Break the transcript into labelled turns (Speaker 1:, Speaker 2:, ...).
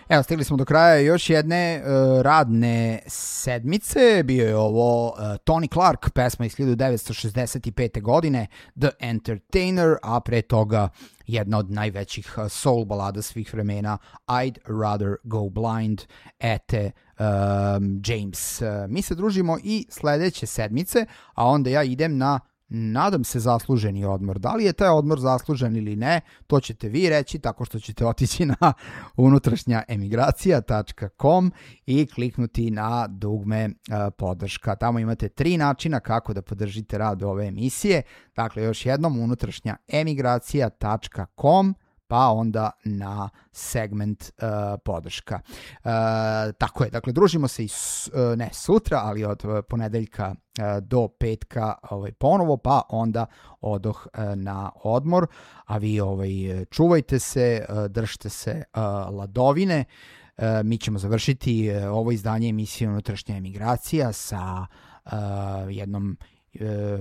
Speaker 1: Evo, stigli smo do kraja još jedne radne sedmice. Bio je ovo Tony Clark, pesma iz 1965. godine, The Entertainer, a pre toga jedna od najvećih soul balada svih vremena, I'd Rather Go Blind, Ete James. Mi se družimo i sledeće sedmice, a onda ja idem na, nadam se, zasluženi odmor. Da li je taj odmor zaslužen ili ne, to ćete vi reći tako što ćete otići na unutrašnjaemigracija.com i kliknuti na dugme podrška. Tamo imate 3 načina kako da podržite rad ove emisije. Dakle, još jednom, unutrašnjaemigracija.com, pa onda na segment podrška. Tako je, dakle, družimo se i ne sutra, ali od ponedeljka do petka ponovo, pa onda odoh na odmor, a vi čuvajte se, držite se ladovine. Mi ćemo završiti ovo izdanje emisije Unutrašnja emigracija sa jednom